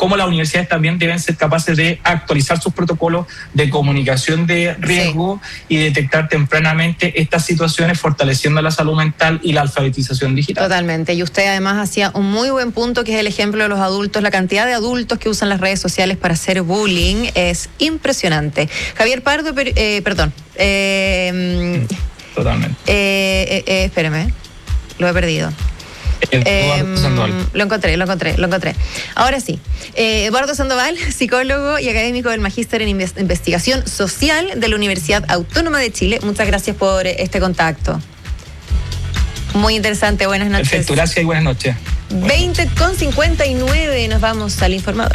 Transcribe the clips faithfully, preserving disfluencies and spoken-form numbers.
cómo las universidades también deben ser capaces de actualizar sus protocolos de comunicación de riesgo sí. y detectar tempranamente estas situaciones, fortaleciendo la salud mental y la alfabetización digital. Totalmente, y usted además hacía un muy buen punto, que es el ejemplo de los adultos. La cantidad de adultos que usan las redes sociales para hacer bullying es impresionante. Javier Pardo, per, eh, perdón. Eh, Totalmente. Eh, eh, eh, espérame, lo he perdido. Eh, lo encontré, lo encontré, lo encontré. Ahora sí, eh, Eduardo Sandoval, psicólogo y académico del Magíster en Investigación Social de la Universidad Autónoma de Chile. Muchas gracias por este contacto. Muy interesante, buenas noches. Perfecto, gracias y buenas noches. veinte con cincuenta y nueve, nos vamos al informador.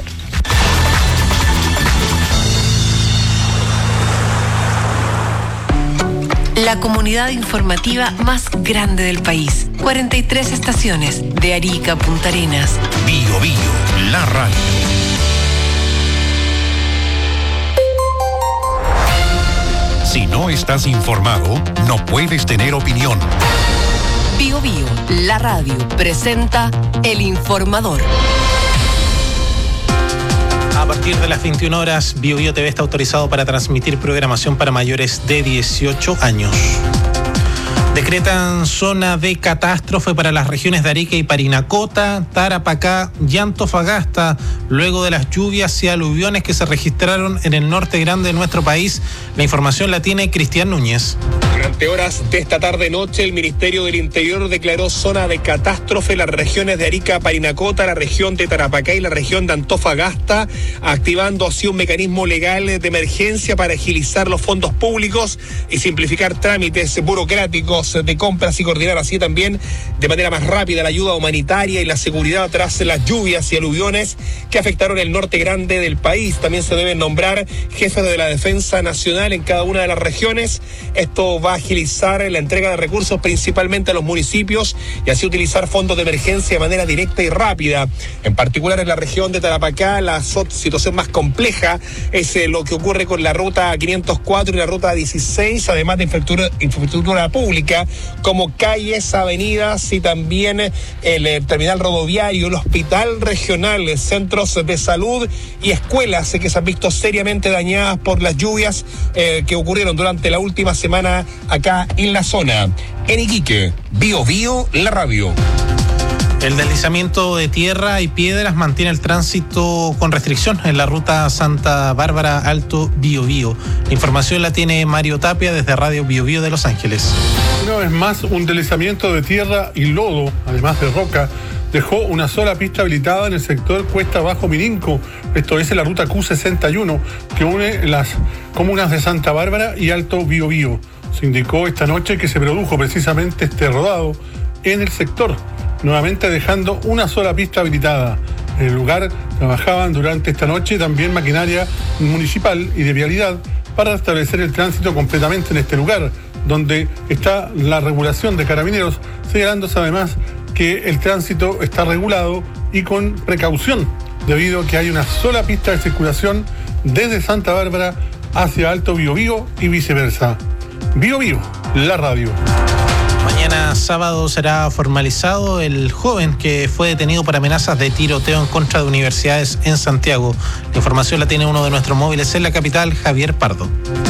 La comunidad informativa más grande del país. cuarenta y tres estaciones, de Arica a Punta Arenas. Bio Bio, la radio. Si no estás informado, no puedes tener opinión. Bio Bio, la radio, presenta El Informador. A partir de las veintiuna horas, Bio Bio T V está autorizado para transmitir programación para mayores de dieciocho años. Decretan zona de catástrofe para las regiones de Arica y Parinacota, Tarapacá y Antofagasta, luego de las lluvias y aluviones que se registraron en el norte grande de nuestro país. La información la tiene Cristian Núñez. Durante horas de esta tarde-noche, el Ministerio del Interior declaró zona de catástrofe en las regiones de Arica, Parinacota, la región de Tarapacá y la región de Antofagasta, activando así un mecanismo legal de emergencia para agilizar los fondos públicos y simplificar trámites burocráticos de compras y coordinar así también de manera más rápida la ayuda humanitaria y la seguridad tras las lluvias y aluviones que afectaron el norte grande del país. También se deben nombrar jefes de la Defensa Nacional en cada una de las regiones. Esto va a agilizar la entrega de recursos principalmente a los municipios y así utilizar fondos de emergencia de manera directa y rápida. En particular en la región de Tarapacá, la situación más compleja es eh, lo que ocurre con la ruta quinientos cuatro y la ruta dieciséis, además de infraestructura, infraestructura pública como calles, avenidas y también el, el terminal rodoviario, el hospital regional, centros de salud y escuelas eh, que se han visto seriamente dañadas por las lluvias eh, que ocurrieron durante la última semana acá en la zona. En Iquique, Bio Bio, la radio. El deslizamiento de tierra y piedras mantiene el tránsito con restricción en la ruta Santa Bárbara Alto Bio Bio. La información la tiene Mario Tapia desde Radio Bio Bio de Los Ángeles. Una vez más, un deslizamiento de tierra y lodo, además de roca, dejó una sola pista habilitada en el sector Cuesta Bajo Mirinco. Esto es en la ruta Q sesenta y uno, que une las comunas de Santa Bárbara y Alto Bio Bio. Se indicó esta noche que se produjo precisamente este rodado en el sector, nuevamente dejando una sola pista habilitada. En el lugar trabajaban durante esta noche también maquinaria municipal y de vialidad para restablecer el tránsito completamente en este lugar, donde está la regulación de carabineros, señalándose además que el tránsito está regulado y con precaución, debido a que hay una sola pista de circulación desde Santa Bárbara hacia Alto Bio Bio y viceversa. Bio Bio, la radio. Mañana sábado será formalizado el joven que fue detenido por amenazas de tiroteo en contra de universidades en Santiago. La información la tiene uno de nuestros móviles en la capital, Javier Pardo.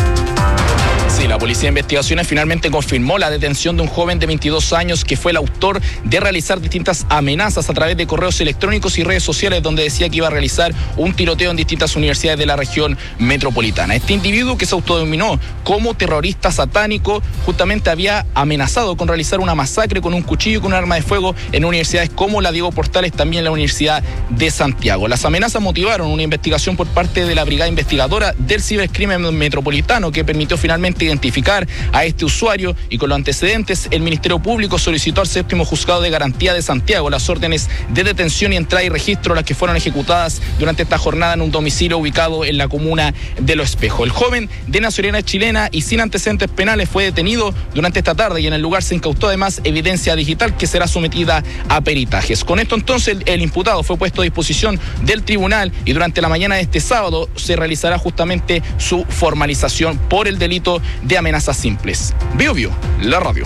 Sí, la Policía de Investigaciones finalmente confirmó la detención de un joven de veintidós años que fue el autor de realizar distintas amenazas a través de correos electrónicos y redes sociales, donde decía que iba a realizar un tiroteo en distintas universidades de la región metropolitana. Este individuo, que se autodenominó como terrorista satánico, justamente había amenazado con realizar una masacre con un cuchillo y con un arma de fuego en universidades como la Diego Portales, también la Universidad de Santiago. Las amenazas motivaron una investigación por parte de la Brigada Investigadora del Cibercrimen Metropolitano, que permitió finalmente identificar a este usuario, y con los antecedentes el Ministerio Público solicitó al séptimo Juzgado de Garantía de Santiago las órdenes de detención y entrada y registro, las que fueron ejecutadas durante esta jornada en un domicilio ubicado en la comuna de Lo Espejo. El joven de nacionalidad chilena y sin antecedentes penales fue detenido durante esta tarde y en el lugar se incautó además evidencia digital que será sometida a peritajes. Con esto entonces el, el imputado fue puesto a disposición del tribunal y durante la mañana de este sábado se realizará justamente su formalización por el delito de amenazas simples. Bio Bio, la radio.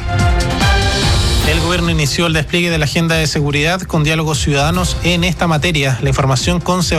El gobierno inició el despliegue de la agenda de seguridad con diálogos ciudadanos en esta materia. La información con